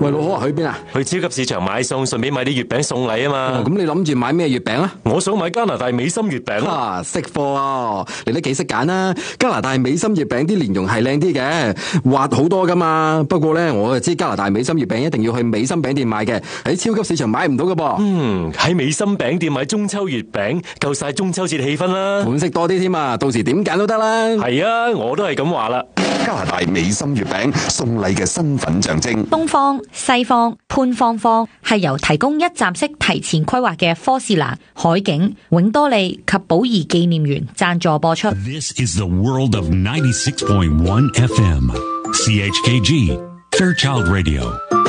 喂，老可去邊啊？ 去超級市場買餸，順便買啲月餅送禮啊嘛。 咁你諗住買咩月餅啊？ 我想買加拿大美心月餅啊，識貨啊！你都幾識揀啦。加拿大美心月餅啲蓮蓉係靚啲嘅，滑好多噶嘛。不過咧，我就知加拿大美心月餅一定要去美心餅店買嘅，喺超級市場買唔到噶噃。 喺美心餅店買中秋月餅，夠晒中秋節氣氛啦。 款式多啲添啊，到時點揀都得啦。 係啊，我都係咁話啦。 加拿大美心月餅送禮嘅身份象徵。 東方、西方、潘芳芳係由提供一站式提前規劃嘅科士蘭、海景、永多利及寶儀紀念園贊助播出。 This is the world of 96.1 FM. CHKG, Fairchild Radio.